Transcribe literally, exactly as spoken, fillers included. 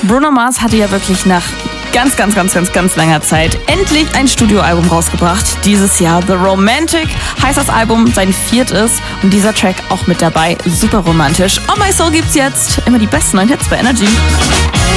Bruno Mars hatte ja wirklich nach ganz, ganz, ganz, ganz, ganz langer Zeit endlich ein Studioalbum rausgebracht. Dieses Jahr The Romantic heißt das Album, sein viertes und dieser Track auch mit dabei. Super romantisch. On My Soul gibt's jetzt immer die besten neuen Hits bei Energy.